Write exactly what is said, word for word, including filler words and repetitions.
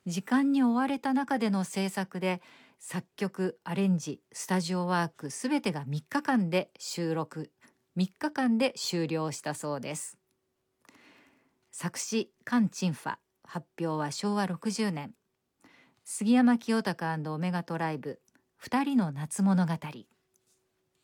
時間に追われた中での制作で、作曲、アレンジ、スタジオワークすべてがみっかかんで収録、みっかかんで終了したそうです。作詞、カン・チンファ、発表はしょうわろくじゅうねん。杉山清貴オメガトライブ、二人の夏物語。